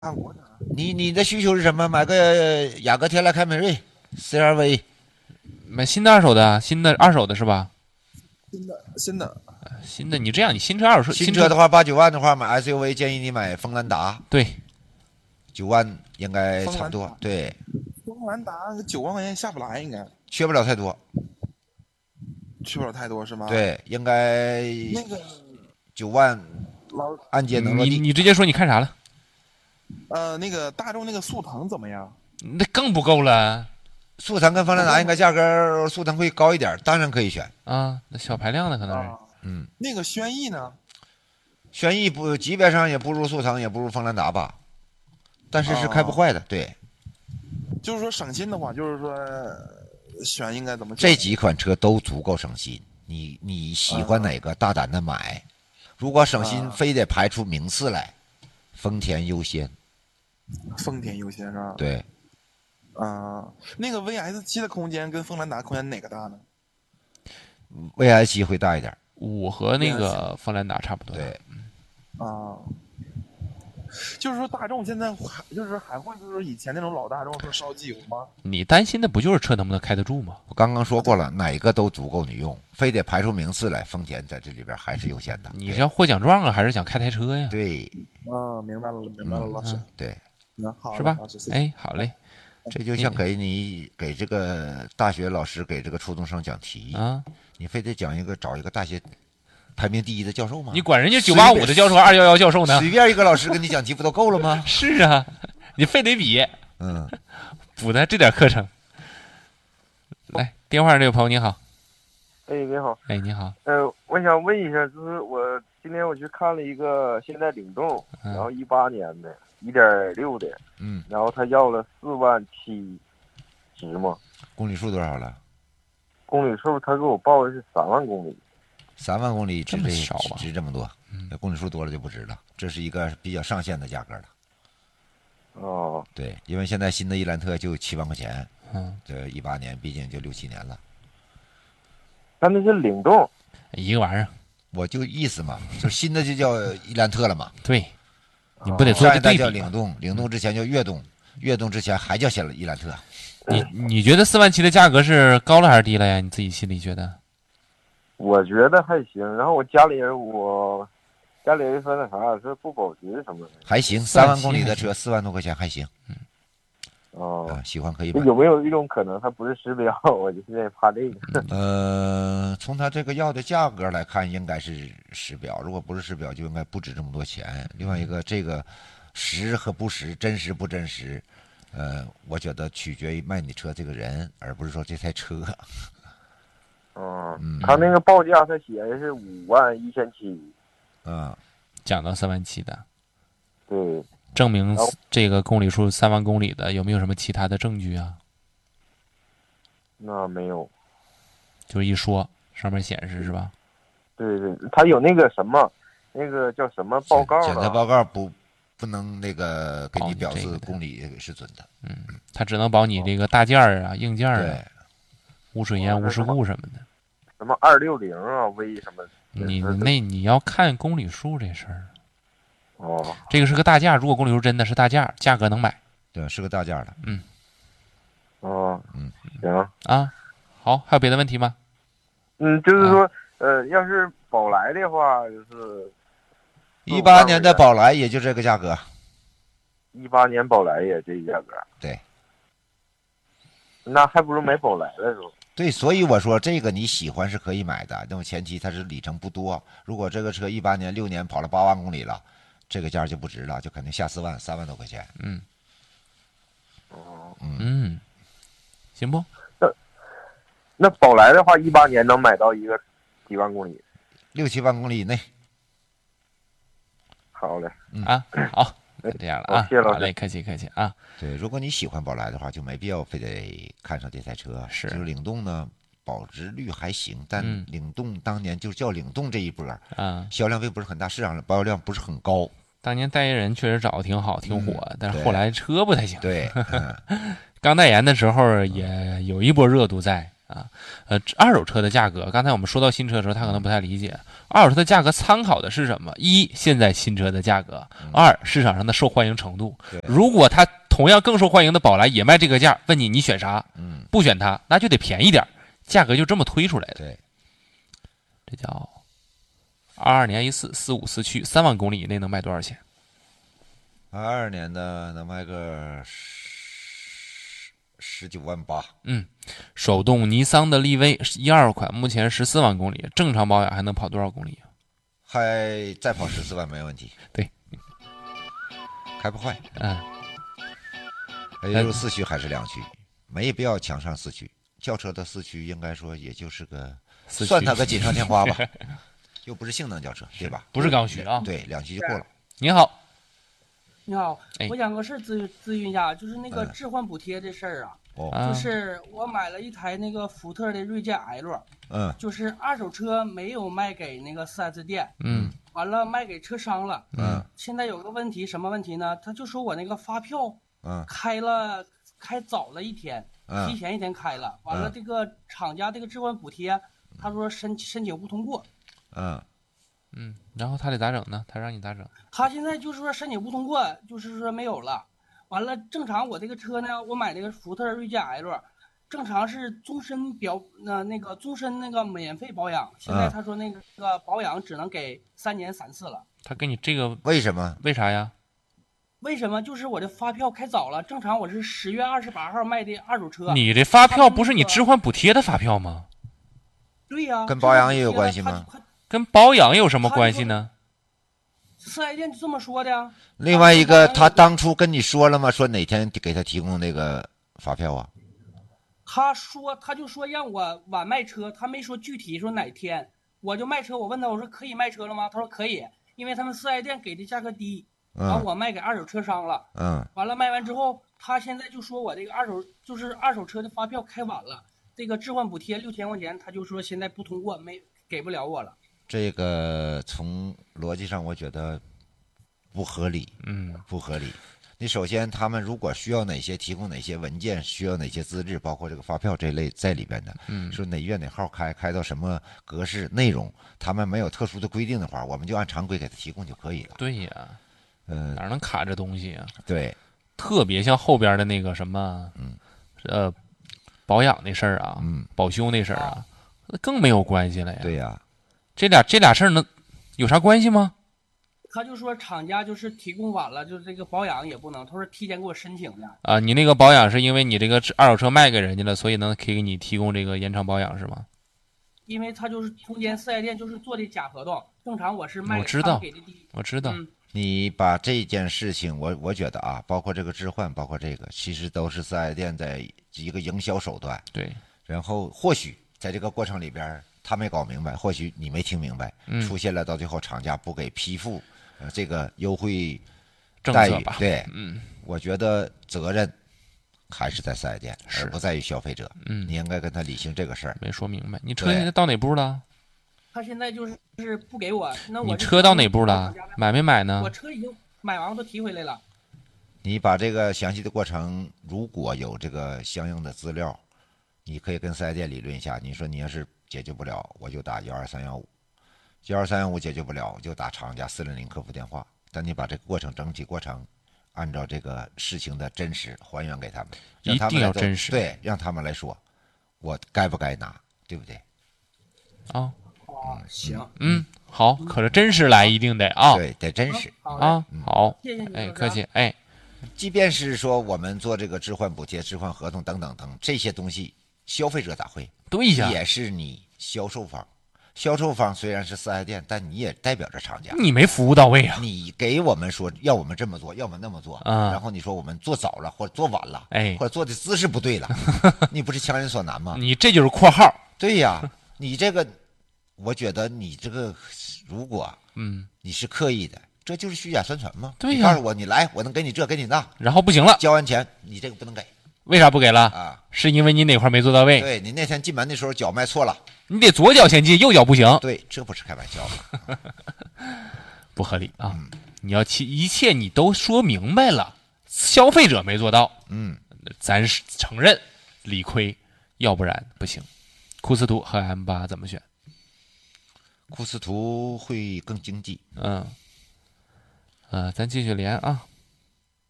看国产。 你的需求是什么？买个雅阁、天籁、凯美瑞、CRV。 买新的二手的，新的二手的是吧？ 新的。 新的，你这样，你新车二手新车的话8、9万的话，买 SUV 建议你买锋兰达， 对 9万应该差不多。对， 锋兰达9万块钱下不来，应该缺不了太多。 去不了太多是吗？ 对，应该那个 9万老按揭能落地。 你直接说你看啥了？ 那个大众那个速腾怎么样？ 那更不够了速腾跟锋兰达应该价格速腾会高一点，当然可以选。 啊！那小排量的可能是。 那个轩逸呢？ 轩逸不级别上也不如速腾，也不如锋兰达吧，但是是开不坏的。对， 就是说省心的话，就是说选应该怎么选？ 这几款车都足够省心，你喜欢哪个大胆的买。如果省心非得排出名次来，丰田优先。 丰田优先是吧？ 对， 那个 VS7 的空间跟锋兰达空间哪个大呢 VS7会大一点。 我和那个锋兰达差不多。 对， 就是说大众现在还会就是以前那种老大众说烧机油吗？ 你担心的不就是车能不能开得住吗？ 我刚刚说过了，哪个都足够你用，非得排出名次来，丰田在这里边还是优先的。 你是要获奖状啊，还是想开台车呀？ 对， 明白了，老师。 对， 好， 是吧老师？ 哎，好嘞。 这就像给这个大学老师给这个初中生讲题啊， 你非得找一个大学排名第一的教授吗？ 你管人家985的教授211教授呢？ 随便一个老师跟你讲题不都够了吗？ 是啊，你非得比。补的这点课程。来，电话上这位朋友你好。 哎，你好。 哎，你好。 我想问一下，就是今天我去看了一个现代领动，然后18年的1.6的，然后他要了4.7万，值吗？ 公里数多少了？ 公里数他给我报的是3万公里。 3万公里值这么少啊？ 值这么多？公里数多了就不值了，这是一个比较上限的价格了。 哦， 对，因为现在新的伊兰特就7万块钱，这18年毕竟就6、7年了。 但那是领动， 一个玩意儿， 我就意思嘛，就新的就叫伊兰特了嘛。 对，你不得做个对比？ 叫领动，领动之前叫悦动，悦动之前还叫伊兰特。 你觉得4.7万的价格是高了还是低了呀？你自己心里觉得？ 我觉得还行。然后我家里人说那啥，说不保值什么的。 还行，3万公里的车4万多块钱还行。喜欢可以买。 有没有一种可能，它不是时标？我就现在怕这个。从它这个要的价格来看，应该是时标。如果不是时标，就应该不值这么多钱。另外一个，这个实和不实，真实不真实，我觉得取决于卖你车这个人，而不是说这台车。 他那个报价他写的是5.17万。 讲到3.7万的。 对。 证明这个公里数3万公里的有没有什么其他的证据啊？ 那没有， 就是一说上面显示是吧？ 对，他有那个什么，那个叫什么报告？ 检测报告不能那个给你表示公里是准的。 他只能保你这个大件儿啊、硬件啊、无水烟、无事故什么的。 什么260啊、V 什么？ 你要看公里数这事儿。 哦， 这个是个大件，如果公里数真的是大件，价格能买。 对，是个大件的。 行啊，好，还有别的问题吗？ 就是说，要是宝来的话，就是 18年的宝来也就这个价格。 18年宝来也这价格。 对。 那还不如买宝来了，是吧？ 对，所以我说这个你喜欢是可以买的，那种前提它是里程不多。如果这个车18年6年跑了8万公里了。这个价就不值了，就肯定下4万，3万多块钱。 行不？ 那宝来的话，18年能买到一个几万公里 ？6、7万公里以内。 好嘞。 好，就这样了啊。 谢谢老师。 好嘞，客气啊。 对，如果你喜欢宝来的话，就没必要非得看上这台车。就是领动呢，保值率还行，但领动当年就叫领动这一波销量并不是很大，市场保有量不是很高。 当年代言人确实找的挺好，挺火，但是后来车不太行。 对， 刚代言的时候也有一波热度在啊。二手车的价格，刚才我们说到新车的时候，他可能不太理解，二手车的价格参考的是什么？一，现在新车的价格；二，市场上的受欢迎程度。如果它同样更受欢迎的宝来也卖这个价，问你选啥？不选它，那就得便宜点，价格就这么推出来的。 对， 这叫22年1.445四驱，3万公里以内能卖多少钱 22年的能卖个19万8。 手动尼桑的力威12款，目前14万公里，正常保养还能跑多少公里啊？ 还再跑14万没问题。 对， 开不坏。也就是四驱还是两驱，没必要强上四驱。轿车的四驱应该说也就是个算它个锦上添花吧，又不是性能轿车，对吧？ 不是刚需啊。 对，两驱就够了。 你好， 你好，我想个事咨询一下，就是那个置换补贴这事儿啊。就是我买了一台那个福特的锐界 L， 就是二手车没有卖给那个 4S 店，完了卖给车商了，现在有个问题，什么问题呢？他就说我那个发票，开早了一天，提前一天开了，完了这个厂家这个置换补贴，他说申请不通过， 然后他得咋整呢？他让你咋整？ 他现在就是说申请不通过，就是说没有了。完了，正常我这个车呢，我买这个福特锐界 L， 正常是终身终身免费保养。现在他说那个保养只能给3年3次了。 他给你这个为什么？ 为啥呀？ 为什么？就是我的发票开早了，正常我是10月28号卖的二手车。 你这发票不是你置换补贴的发票吗？ 对呀， 跟保养也有关系吗？ 跟保养有什么关系呢 ？4S店就这么说的。 另外一个，他当初跟你说了吗？说哪天给他提供那个发票啊？ 他就说让我晚卖车，他没说具体说哪天。我就卖车，我问他，我说可以卖车了吗？他说可以，因为他们4S店给的价格低，然后我卖给二手车商了。完了卖完之后，他现在就说我这个二手车的发票开晚了，这个置换补贴6000块钱，他就说现在不通过，给不了我了。 这个从逻辑上我觉得不合理，不合理。你首先他们如果需要哪些提供哪些文件，需要哪些资质，包括这个发票这类在里边的，说哪月哪号开到什么格式内容，他们没有特殊的规定的话，我们就按常规给他提供就可以了。 对呀，哪能卡这东西啊？ 对， 特别像后边的那个什么，保养那事儿啊，保修那事儿啊，那更没有关系了呀。 对呀。 这俩事儿能有啥关系吗？ 他就说厂家就是提供晚了，就是这个保养也不能，他说提前给我申请的。 啊，你那个保养是因为你这个二手车卖给人家了，所以可以给你提供这个延长保养是吗？ 因为他就是中间4S店就是做的假合同，正常我是卖我知道给的低。 我知道。 你把这件事情，我觉得啊，包括这个置换，包括这个，其实都是4S店在一个营销手段。 对。 然后或许在这个过程里边，他没搞明白，或许你没听明白，出现了到最后厂家不给批复，这个优惠待遇。对，我觉得责任还是在4S店，而不在于消费者。你应该跟他理清这个事儿。 没说明白，你车现在到哪步了？ 他现在就是不给我，那我你车到哪步了？买没买呢？ 我车已经买完，我都提回来了。 你把这个详细的过程，如果有这个相应的资料，你可以跟4S店理论一下。你说你要是解决不了，我就打12315，12315解决不了，我就打厂家400客服电话。但你把这个过程整体过程，按照这个事情的真实还原给他们， 一定要真实。 对，让他们来说，我该不该拿，对不对？ 啊。 行， 好，可是真实来一定得啊， 对，得真实啊，好， 谢谢你， 客气，哎， 即便是说我们做这个置换补贴、置换合同等等等这些东西，消费者咋会？ 对呀， 也是你销售方，销售方虽然是4S店，但你也代表着厂家， 你没服务到位啊， 你给我们说要我们这么做，要么那么做，然后你说我们做早了或者做晚了，或者做的姿势不对了，你不是强人所难吗？ 你这就是括号， 对呀，你这个。我觉得你这个，如果你是刻意的，这就是虚假宣传嘛。 对呀， 你告诉我你来，我能给你这给你那， 然后不行了， 交完钱你这个不能给， 为啥不给了啊？ 是因为你哪块没做到位？ 对，你那天进门的时候脚迈错了， 你得左脚先进，右脚不行。 对，这不是开玩笑的， 不合理啊！你要一切你都说明白了，消费者没做到，咱承认理亏，要不然不行。 库斯图和 M8怎么选？ 库斯图会更经济。 咱继续连啊。